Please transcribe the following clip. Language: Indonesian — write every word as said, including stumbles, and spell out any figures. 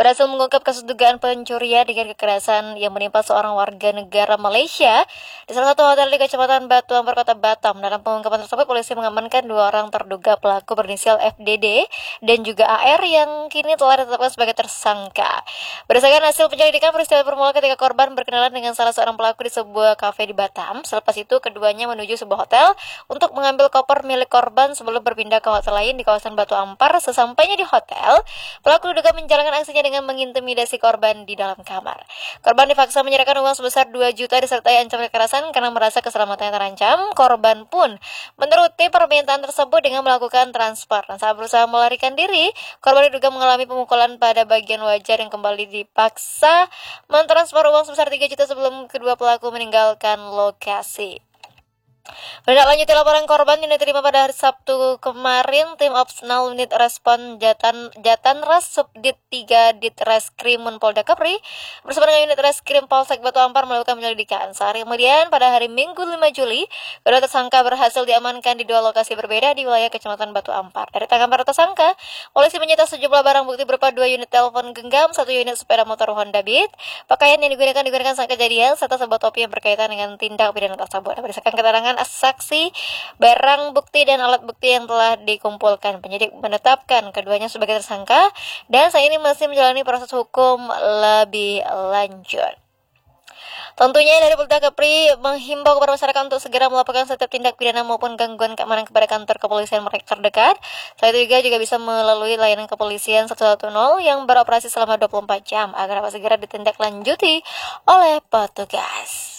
berhasil mengungkap kasus dugaan pencurian dengan kekerasan yang menimpa seorang warga negara Malaysia di salah satu hotel di Kecamatan Batu Ampar, Kota Batam. Dalam pengungkapan tersebut, polisi mengamankan dua orang terduga pelaku berinisial F D D dan juga A R yang kini telah ditetapkan sebagai tersangka. Berdasarkan hasil penyelidikan, peristiwa bermula ketika korban berkenalan dengan salah seorang pelaku di sebuah kafe di Batam. Selepas itu, keduanya menuju sebuah hotel untuk mengambil koper milik korban sebelum berpindah ke hotel lain di kawasan Batu Ampar. Sesampainya di hotel, pelaku diduga menjalankan aksinya dengan mengintimidasi korban di dalam kamar. Korban dipaksa menyerahkan uang sebesar dua juta disertai ancaman kekerasan karena merasa keselamatannya terancam. Korban pun menuruti permintaan tersebut dengan melakukan transfer. Dan saat berusaha melarikan diri, korban diduga mengalami pemukulan pada bagian wajah dan kembali dipaksa mentransfer uang sebesar tiga juta sebelum kedua pelaku meninggalkan lokasi. Menindaklanjuti laporan korban yang diterima pada hari Sabtu kemarin, tim Opsenal Unit Respon Jatan Jatanras Subdit tiga Ditreskrimum Polda Kepri bersama dengan unit Reskrim Polsek Batu Ampar melakukan penyelidikan. Sehari kemudian, pada hari Minggu lima Juli, kedua tersangka berhasil diamankan di dua lokasi berbeda di wilayah Kecamatan Batu Ampar. Dari tangan para tersangka, polisi menyita sejumlah barang bukti berupa dua unit telepon genggam, satu unit sepeda motor Honda Beat, pakaian yang digunakan digunakan saat kejadian, serta sebuah topi yang berkaitan dengan tindak pidana tersebut. Berdasarkan keterangan saksi, barang bukti dan alat bukti yang telah dikumpulkan, penyidik menetapkan keduanya sebagai tersangka dan saat ini masih menjalani proses hukum lebih lanjut. Tentunya dari Polda Kepri menghimbau kepada masyarakat untuk segera melaporkan setiap tindak pidana maupun gangguan keamanan kepada kantor kepolisian mereka terdekat. Selain itu juga, juga bisa melalui layanan kepolisian satu satu nol yang beroperasi selama dua puluh empat jam agar dapat segera ditindaklanjuti oleh petugas.